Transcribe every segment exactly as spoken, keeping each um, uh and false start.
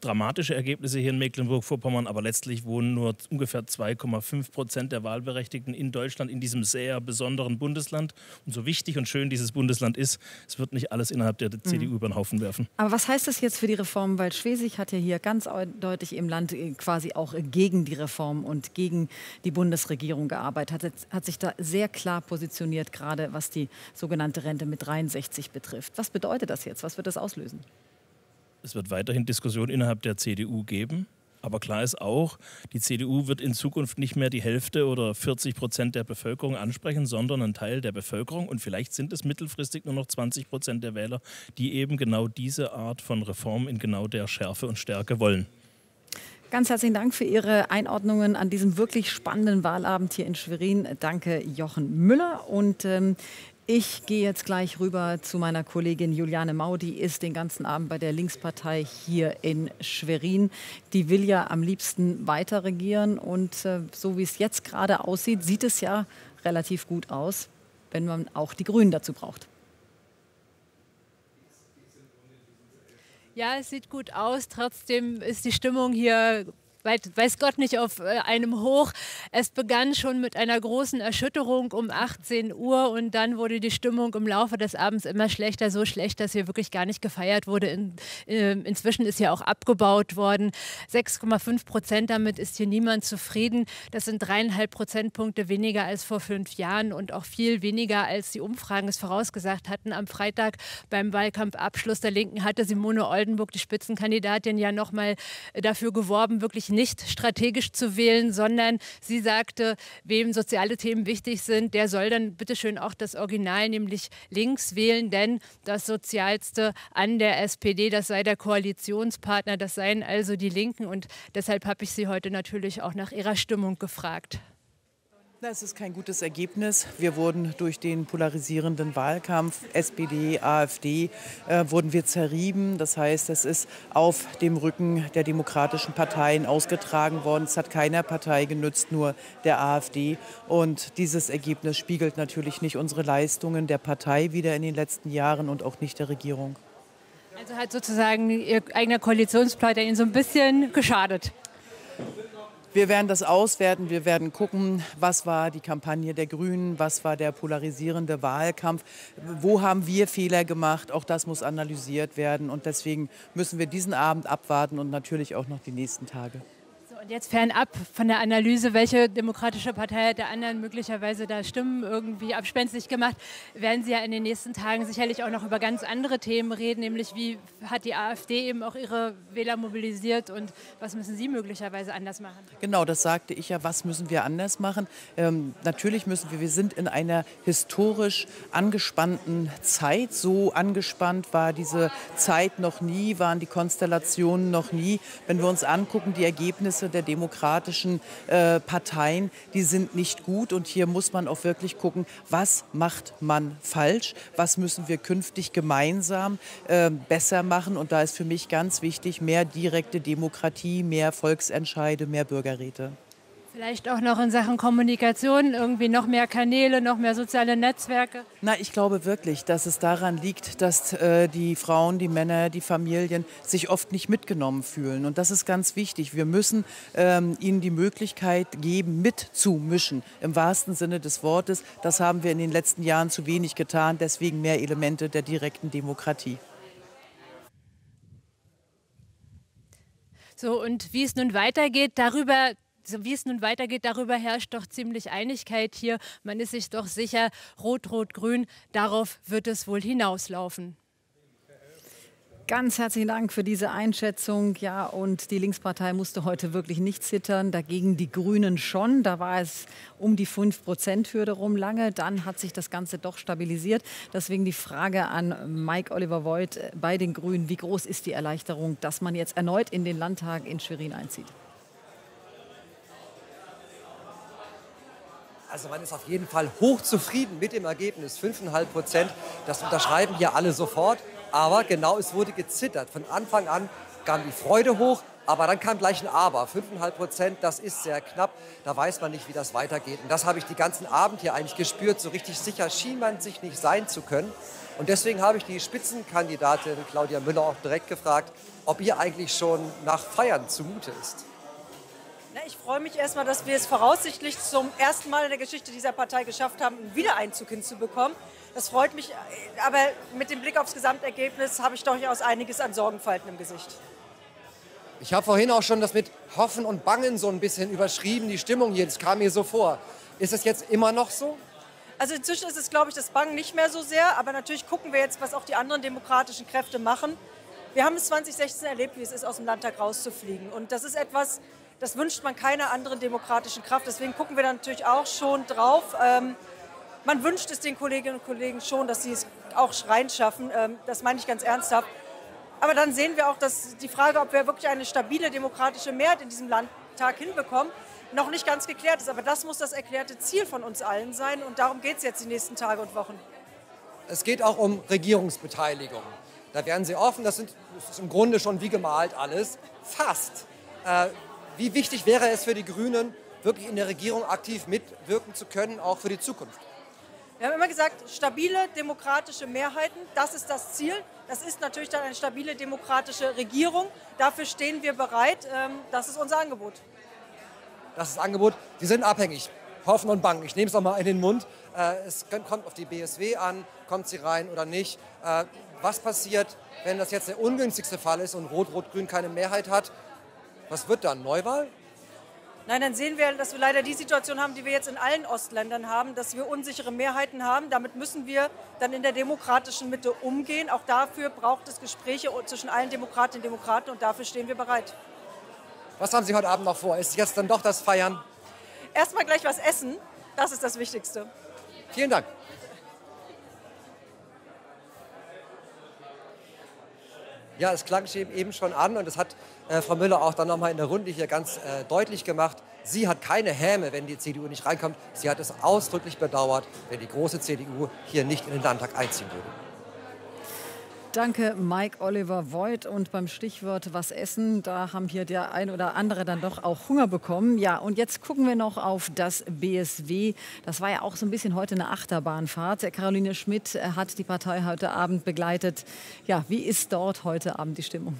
dramatische Ergebnisse hier in Mecklenburg-Vorpommern, aber letztlich wohnen nur ungefähr zwei Komma fünf Prozent der Wahlberechtigten in Deutschland, in diesem sehr besonderen Bundesland. Und so wichtig und schön dieses Bundesland ist, es wird nicht alles innerhalb der C D U mhm. über den Haufen werfen. Aber was heißt das jetzt für die Reform? Weil Schwesig hat ja hier ganz eindeutig im Land quasi auch gegen die Reform und gegen die Bundesregierung gearbeitet, hat, hat sich da sehr klar positioniert, gerade was die sogenannte Rente mit dreiundsechzig betrifft. Was bedeutet das jetzt? Was wird das auslösen? Es wird weiterhin Diskussionen innerhalb der C D U geben. Aber klar ist auch, die C D U wird in Zukunft nicht mehr die Hälfte oder vierzig Prozent der Bevölkerung ansprechen, sondern einen Teil der Bevölkerung. Und vielleicht sind es mittelfristig nur noch zwanzig Prozent der Wähler, die eben genau diese Art von Reform in genau der Schärfe und Stärke wollen. Ganz herzlichen Dank für Ihre Einordnungen an diesem wirklich spannenden Wahlabend hier in Schwerin. Danke, Jochen Müller. Und ähm, ich gehe jetzt gleich rüber zu meiner Kollegin Juliane Mau. Die ist den ganzen Abend bei der Linkspartei hier in Schwerin. Die will ja am liebsten weiter regieren. Und äh, so wie es jetzt gerade aussieht, sieht es ja relativ gut aus, wenn man auch die Grünen dazu braucht. Ja, es sieht gut aus. Trotzdem ist die Stimmung hier, weiß Gott, nicht auf einem Hoch. Es begann schon mit einer großen Erschütterung um achtzehn Uhr und dann wurde die Stimmung im Laufe des Abends immer schlechter, so schlecht, dass hier wirklich gar nicht gefeiert wurde. In, äh, inzwischen ist hier auch abgebaut worden. sechs Komma fünf Prozent, damit ist hier niemand zufrieden. Das sind dreieinhalb Prozentpunkte weniger als vor fünf Jahren und auch viel weniger, als die Umfragen es vorausgesagt hatten. Am Freitag beim Wahlkampfabschluss der Linken hatte Simone Oldenburg, die Spitzenkandidatin, ja noch mal dafür geworben, wirklich nicht strategisch zu wählen, sondern sie sagte, wem soziale Themen wichtig sind, der soll dann bitteschön auch das Original, nämlich links wählen, denn das Sozialste an der S P D, das sei der Koalitionspartner, das seien also die Linken und deshalb habe ich sie heute natürlich auch nach ihrer Stimmung gefragt. Das ist kein gutes Ergebnis. Wir wurden durch den polarisierenden Wahlkampf S P D, AfD, äh, wurden wir zerrieben. Das heißt, es ist auf dem Rücken der demokratischen Parteien ausgetragen worden. Es hat keiner Partei genützt, nur der AfD. Und dieses Ergebnis spiegelt natürlich nicht unsere Leistungen der Partei wider in den letzten Jahren und auch nicht der Regierung. Also hat sozusagen Ihr eigener Koalitionspartner Ihnen so ein bisschen geschadet? Wir werden das auswerten, wir werden gucken, was war die Kampagne der Grünen, was war der polarisierende Wahlkampf, wo haben wir Fehler gemacht, auch das muss analysiert werden und deswegen müssen wir diesen Abend abwarten und natürlich auch noch die nächsten Tage. So, und jetzt fernab von der Analyse, welche demokratische Partei hat der anderen möglicherweise da Stimmen irgendwie abspenstig gemacht, werden Sie ja in den nächsten Tagen sicherlich auch noch über ganz andere Themen reden, nämlich wie hat die AfD eben auch ihre Wähler mobilisiert und was müssen Sie möglicherweise anders machen? Genau, das sagte ich ja, was müssen wir anders machen? Ähm, natürlich müssen wir, wir sind in einer historisch angespannten Zeit, so angespannt war diese Zeit noch nie, waren die Konstellationen noch nie. Wenn wir uns angucken, die Ergebnisse der demokratischen äh, Parteien, die sind nicht gut. Und hier muss man auch wirklich gucken, was macht man falsch, was müssen wir künftig gemeinsam äh, besser machen. Und da ist für mich ganz wichtig, mehr direkte Demokratie, mehr Volksentscheide, mehr Bürgerräte. Vielleicht auch noch in Sachen Kommunikation, irgendwie noch mehr Kanäle, noch mehr soziale Netzwerke? Na, ich glaube wirklich, dass es daran liegt, dass äh, die Frauen, die Männer, die Familien sich oft nicht mitgenommen fühlen. Und das ist ganz wichtig. Wir müssen ähm, ihnen die Möglichkeit geben, mitzumischen, im wahrsten Sinne des Wortes. Das haben wir in den letzten Jahren zu wenig getan, deswegen mehr Elemente der direkten Demokratie. So, und wie es nun weitergeht, darüber So wie es nun weitergeht, darüber herrscht doch ziemlich Einigkeit hier. Man ist sich doch sicher, Rot-Rot-Grün, darauf wird es wohl hinauslaufen. Ganz herzlichen Dank für diese Einschätzung. Ja, und die Linkspartei musste heute wirklich nicht zittern. Dagegen die Grünen schon. Da war es um die fünf Prozent Hürde rum lange. Dann hat sich das Ganze doch stabilisiert. Deswegen die Frage an Mike Oliver Voigt bei den Grünen. Wie groß ist die Erleichterung, dass man jetzt erneut in den Landtag in Schwerin einzieht? Also man ist auf jeden Fall hochzufrieden mit dem Ergebnis. fünf Komma fünf Prozent, das unterschreiben hier alle sofort. Aber genau, es wurde gezittert. Von Anfang an kam die Freude hoch, Aber dann kam gleich ein Aber. fünf Komma fünf Prozent, das ist sehr knapp. Da weiß man nicht, wie das weitergeht. Und das habe ich den ganzen Abend hier eigentlich gespürt. So richtig sicher schien man sich nicht sein zu können. Und deswegen habe ich die Spitzenkandidatin Claudia Müller auch direkt gefragt, ob ihr eigentlich schon nach Feiern zumute ist. Na, ich freue mich erstmal, dass wir es voraussichtlich zum ersten Mal in der Geschichte dieser Partei geschafft haben, einen Wiedereinzug hinzubekommen. Das freut mich, aber mit dem Blick aufs Gesamtergebnis habe ich durchaus einiges an Sorgenfalten im Gesicht. Ich habe vorhin auch schon das mit Hoffen und Bangen so ein bisschen überschrieben, die Stimmung hier, das kam mir so vor. Ist es jetzt immer noch so? Also inzwischen ist es, glaube ich, das Bangen nicht mehr so sehr, aber natürlich gucken wir jetzt, was auch die anderen demokratischen Kräfte machen. Wir haben es zwanzig sechzehn erlebt, wie es ist, aus dem Landtag rauszufliegen. Und das ist etwas, das wünscht man keiner anderen demokratischen Kraft. Deswegen gucken wir da natürlich auch schon drauf. Ähm, man wünscht es den Kolleginnen und Kollegen schon, dass sie es auch reinschaffen. Ähm, das meine ich ganz ernsthaft. Aber dann sehen wir auch, dass die Frage, ob wir wirklich eine stabile demokratische Mehrheit in diesem Landtag hinbekommen, noch nicht ganz geklärt ist. Aber das muss das erklärte Ziel von uns allen sein. Und darum geht es jetzt die nächsten Tage und Wochen. Es geht auch um Regierungsbeteiligung. Da werden Sie offen, das, sind, das ist im Grunde schon wie gemalt alles. Fast. Äh, wie wichtig wäre es für die Grünen, wirklich in der Regierung aktiv mitwirken zu können, auch für die Zukunft? Wir haben immer gesagt, stabile demokratische Mehrheiten, das ist das Ziel. Das ist natürlich dann eine stabile demokratische Regierung. Dafür stehen wir bereit. Das ist unser Angebot. Das ist das Angebot. Sie sind abhängig. Hoffen und bangen. Ich nehme es nochmal in den Mund. Es kommt auf die B S W an. Kommt sie rein oder nicht? Was passiert, wenn das jetzt der ungünstigste Fall ist und Rot-Rot-Grün keine Mehrheit hat? Was wird dann? Neuwahl? Nein, dann sehen wir, dass wir leider die Situation haben, die wir jetzt in allen Ostländern haben, dass wir unsichere Mehrheiten haben. Damit müssen wir dann in der demokratischen Mitte umgehen. Auch dafür braucht es Gespräche zwischen allen Demokratinnen und Demokraten und dafür stehen wir bereit. Was haben Sie heute Abend noch vor? Ist jetzt dann doch das Feiern? Erstmal gleich was essen, das ist das Wichtigste. Vielen Dank. Ja, es klang eben schon an und das hat äh, Frau Müller auch dann nochmal in der Runde hier ganz äh, deutlich gemacht. Sie hat keine Häme, wenn die C D U nicht reinkommt. Sie hat es ausdrücklich bedauert, wenn die große C D U hier nicht in den Landtag einziehen würde. Danke, Mike Oliver Voigt. Und beim Stichwort was essen, da haben hier der ein oder andere dann doch auch Hunger bekommen. Ja, und jetzt gucken wir noch auf das B S W. Das war ja auch so ein bisschen heute eine Achterbahnfahrt. Caroline Schmidt hat die Partei heute Abend begleitet. Ja, wie ist dort heute Abend die Stimmung?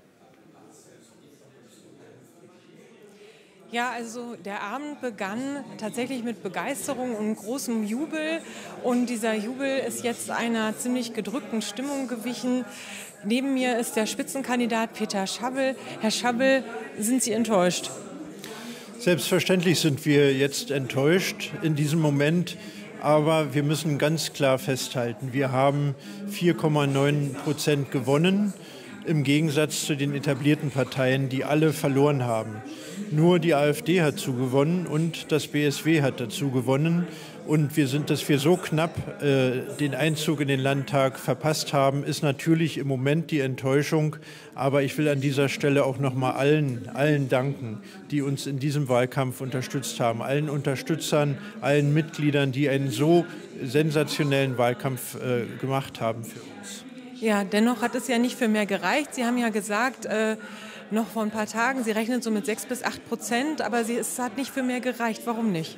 Ja, also der Abend begann tatsächlich mit Begeisterung und großem Jubel. Und dieser Jubel ist jetzt einer ziemlich gedrückten Stimmung gewichen. Neben mir ist der Spitzenkandidat Peter Schabbel. Herr Schabbel, sind Sie enttäuscht? Selbstverständlich sind wir jetzt enttäuscht in diesem Moment. Aber wir müssen ganz klar festhalten, wir haben vier Komma neun Prozent gewonnen, im Gegensatz zu den etablierten Parteien, die alle verloren haben. Nur die AfD hat zugewonnen und das B S W hat dazu gewonnen. Und wir sind, dass wir so knapp äh, den Einzug in den Landtag verpasst haben, ist natürlich im Moment die Enttäuschung. Aber ich will an dieser Stelle auch noch mal allen, allen danken, die uns in diesem Wahlkampf unterstützt haben. Allen Unterstützern, allen Mitgliedern, die einen so sensationellen Wahlkampf äh, gemacht haben für uns. Ja, dennoch hat es ja nicht für mehr gereicht. Sie haben ja gesagt, äh, noch vor ein paar Tagen, Sie rechnen so mit sechs bis acht Prozent, aber Sie, es hat nicht für mehr gereicht. Warum nicht?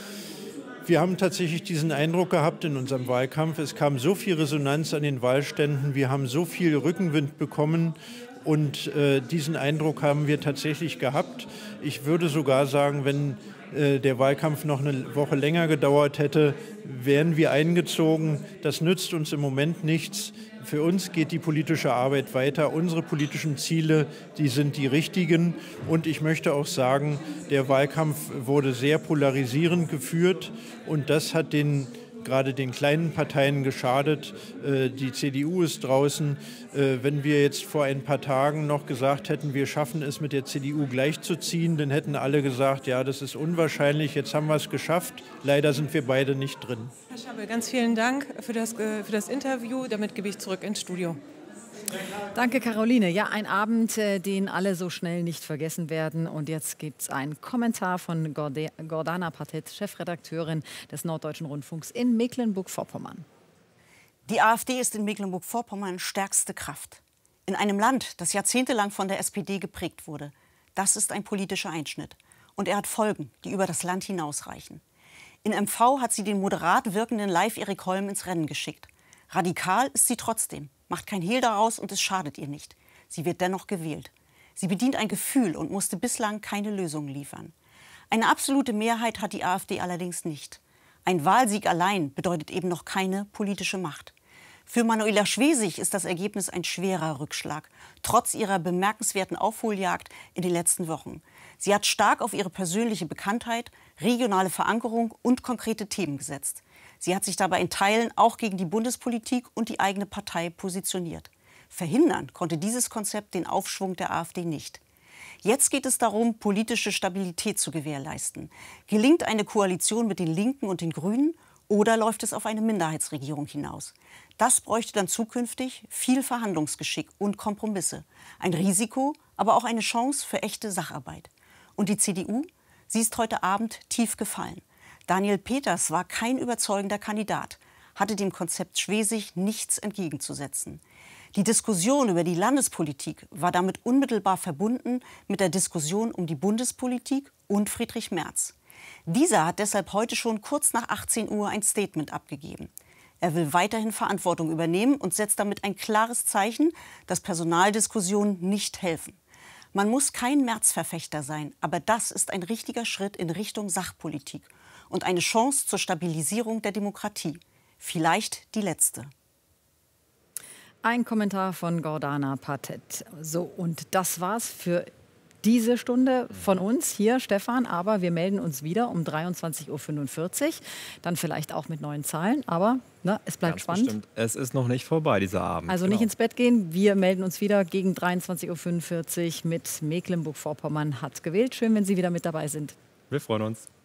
Wir haben tatsächlich diesen Eindruck gehabt in unserem Wahlkampf. Es kam so viel Resonanz an den Wahlständen. Wir haben so viel Rückenwind bekommen. Und äh, diesen Eindruck haben wir tatsächlich gehabt. Ich würde sogar sagen, wenn äh, der Wahlkampf noch eine Woche länger gedauert hätte, wären wir eingezogen. Das nützt uns im Moment nichts. Für uns geht die politische Arbeit weiter. Unsere politischen Ziele, die sind die richtigen. Und ich möchte auch sagen, der Wahlkampf wurde sehr polarisierend geführt. Und das hat den, gerade den kleinen Parteien geschadet. Die C D U ist draußen. Wenn wir jetzt vor ein paar Tagen noch gesagt hätten, wir schaffen es mit der C D U gleichzuziehen, dann hätten alle gesagt, ja, das ist unwahrscheinlich. Jetzt haben wir es geschafft. Leider sind wir beide nicht drin. Herr Schabbel, ganz vielen Dank für das, für das Interview. Damit gebe ich zurück ins Studio. Danke, Caroline. Ja, ein Abend, den alle so schnell nicht vergessen werden. Und jetzt gibt es einen Kommentar von Gordana Patet, Chefredakteurin des Norddeutschen Rundfunks in Mecklenburg-Vorpommern. Die AfD ist in Mecklenburg-Vorpommern stärkste Kraft. In einem Land, das jahrzehntelang von der S P D geprägt wurde. Das ist ein politischer Einschnitt. Und er hat Folgen, die über das Land hinausreichen. In M V hat sie den moderat wirkenden Live-Erik Holm ins Rennen geschickt. Radikal ist sie trotzdem, macht kein Hehl daraus und es schadet ihr nicht. Sie wird dennoch gewählt. Sie bedient ein Gefühl und musste bislang keine Lösungen liefern. Eine absolute Mehrheit hat die AfD allerdings nicht. Ein Wahlsieg allein bedeutet eben noch keine politische Macht. Für Manuela Schwesig ist das Ergebnis ein schwerer Rückschlag, trotz ihrer bemerkenswerten Aufholjagd in den letzten Wochen. Sie hat stark auf ihre persönliche Bekanntheit, regionale Verankerung und konkrete Themen gesetzt. Sie hat sich dabei in Teilen auch gegen die Bundespolitik und die eigene Partei positioniert. Verhindern konnte dieses Konzept den Aufschwung der AfD nicht. Jetzt geht es darum, politische Stabilität zu gewährleisten. Gelingt eine Koalition mit den Linken und den Grünen oder läuft es auf eine Minderheitsregierung hinaus? Das bräuchte dann zukünftig viel Verhandlungsgeschick und Kompromisse. Ein Risiko, aber auch eine Chance für echte Sacharbeit. Und die C D U? Sie ist heute Abend tief gefallen. Daniel Peters war kein überzeugender Kandidat, hatte dem Konzept Schwesig nichts entgegenzusetzen. Die Diskussion über die Landespolitik war damit unmittelbar verbunden mit der Diskussion um die Bundespolitik und Friedrich Merz. Dieser hat deshalb heute schon kurz nach achtzehn Uhr ein Statement abgegeben. Er will weiterhin Verantwortung übernehmen und setzt damit ein klares Zeichen, dass Personaldiskussionen nicht helfen. Man muss kein Merz-Verfechter sein, aber das ist ein richtiger Schritt in Richtung Sachpolitik und eine Chance zur Stabilisierung der Demokratie. Vielleicht die letzte. Ein Kommentar von Gordana Patet. So, und das war's für diese Stunde von uns hier, Stefan. Aber wir melden uns wieder um dreiundzwanzig Uhr fünfundvierzig. Dann vielleicht auch mit neuen Zahlen. Aber ne, es bleibt Ganz spannend. Bestimmt. Es ist noch nicht vorbei, dieser Abend. Also genau. nicht ins Bett gehen. Wir melden uns wieder gegen dreiundzwanzig Uhr fünfundvierzig mit Mecklenburg-Vorpommern hat gewählt. Schön, wenn Sie wieder mit dabei sind. Wir freuen uns.